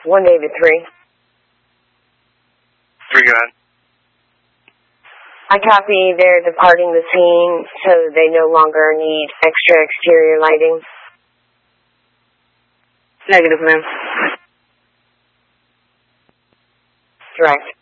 1 David 3. 3, go ahead. I copy they're departing the scene, so they no longer need extra exterior lighting. Negative, ma'am. Direct.